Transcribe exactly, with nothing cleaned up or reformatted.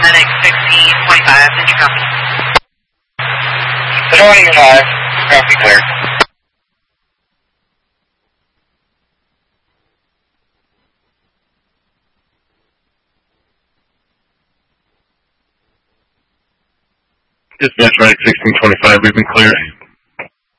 Medic sixteen twenty-five, did you copy? twenty-five, copy clear. Dispatch Medic sixteen twenty-five, we've been clear.